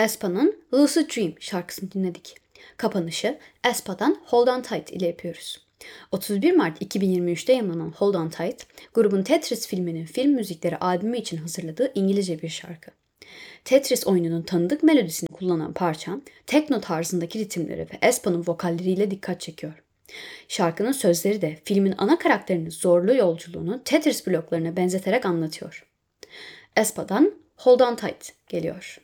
aespa'nın Lucid Dream şarkısını dinledik. Kapanışı aespa'dan Hold On Tight ile yapıyoruz. 31 Mart 2023'te yayınlanan Hold On Tight, grubun Tetris filminin film müzikleri albümü için hazırladığı İngilizce bir şarkı. Tetris oyununun tanıdık melodisini kullanan parça, tekno tarzındaki ritimleri ve aespa'nın vokalleriyle dikkat çekiyor. Şarkının sözleri de filmin ana karakterinin zorlu yolculuğunu Tetris bloklarına benzeterek anlatıyor. aespa'dan Hold On Tight geliyor.